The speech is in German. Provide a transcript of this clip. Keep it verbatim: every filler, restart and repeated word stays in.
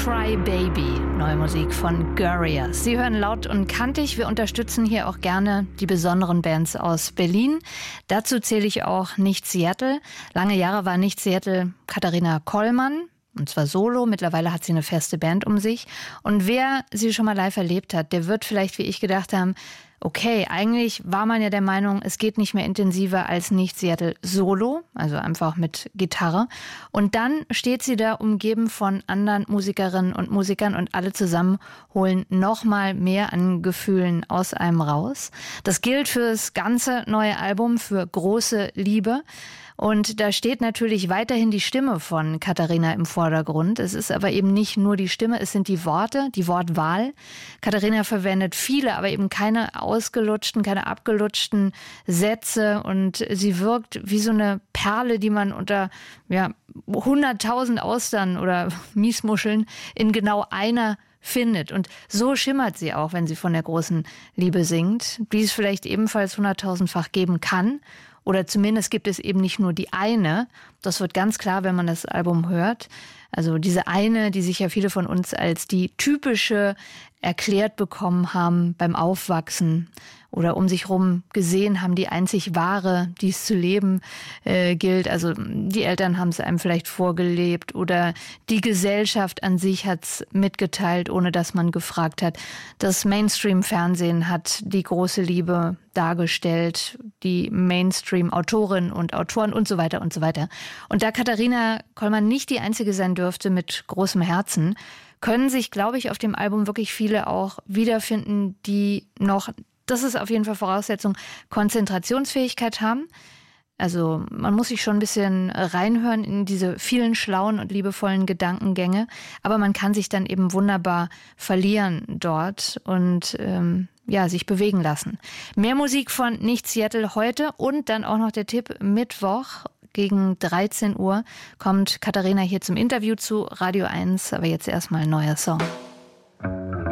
Cry Baby, neue Musik von Gorillaz. Sie hören Laut und Kantig. Wir unterstützen hier auch gerne die besonderen Bands aus Berlin. Dazu zähle ich auch Nicht Seattle. Lange Jahre war Nicht Seattle Katharina Kollmann. Und zwar solo. Mittlerweile hat sie eine feste Band um sich. Und wer sie schon mal live erlebt hat, der wird vielleicht wie ich gedacht haben, okay, eigentlich war man ja der Meinung, es geht nicht mehr intensiver als Nicht Seattle solo, also einfach mit Gitarre. Und dann steht sie da umgeben von anderen Musikerinnen und Musikern und alle zusammen holen noch mal mehr an Gefühlen aus einem raus. Das gilt für das ganze neue Album, für Große Liebe. Und da steht natürlich weiterhin die Stimme von Katharina im Vordergrund. Es ist aber eben nicht nur die Stimme, es sind die Worte, die Wortwahl. Katharina verwendet viele, aber eben keine ausgelutschten, keine abgelutschten Sätze. Und sie wirkt wie so eine Perle, die man unter ja, hunderttausend Austern oder Miesmuscheln in genau einer findet. Und so schimmert sie auch, wenn sie von der großen Liebe singt, die es vielleicht ebenfalls hunderttausendfach geben kann. Oder zumindest gibt es eben nicht nur die eine. Das wird ganz klar, wenn man das Album hört. Also diese eine, die sich ja viele von uns als die typische erklärt bekommen haben beim Aufwachsen oder um sich rum gesehen haben, die einzig wahre, die es zu leben äh, gilt. Also die Eltern haben es einem vielleicht vorgelebt oder die Gesellschaft an sich hat es mitgeteilt, ohne dass man gefragt hat. Das Mainstream-Fernsehen hat die große Liebe dargestellt, die Mainstream-Autorinnen und Autoren und so weiter und so weiter. Und da Katharina Kollmann nicht die einzige sein dürfte mit großem Herzen, können sich, glaube ich, auf dem Album wirklich viele auch wiederfinden, die noch, das ist auf jeden Fall Voraussetzung, Konzentrationsfähigkeit haben. Also man muss sich schon ein bisschen reinhören in diese vielen schlauen und liebevollen Gedankengänge, aber man kann sich dann eben wunderbar verlieren dort und ähm, ja, sich bewegen lassen. Mehr Musik von Nicht Seattle heute und dann auch noch der Tipp: Mittwoch gegen dreizehn Uhr kommt Katharina hier zum Interview zu Radio eins, aber jetzt erstmal ein neuer Song.